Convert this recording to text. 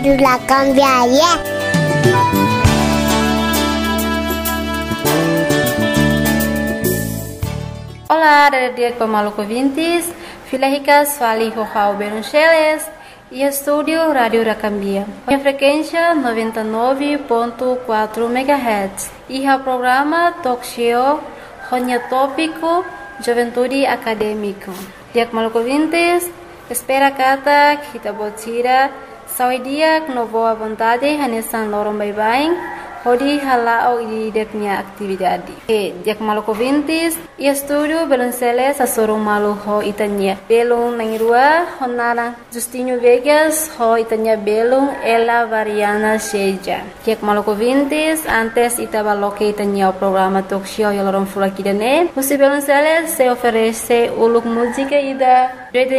La cambiaria. Olá, dia Maluco Vintes, Filaricas, Fali Rojao Beruncheles e estúdio Rádio Racambia. A frequência 99.4 MHz e o programa Talk Show, Ronya Tópico, Juventude Acadêmico. Dia Maluco Vintes, espera kata kita botira, saudia no boa vontade, hanesan lorong bye-bye. Hodi halao di deknya atividade. Dia Maluco Vintes, e estúdio Belunceles a sorong malu ho itanya. Belung nangirua, honara Justinho Vegas ho itanya belung ela variana seja. Dia Maluco Vintes, antes itabaloque itanya o programa talk show yalorong fulakidane. Musi Belunceles se oferece uluk música ida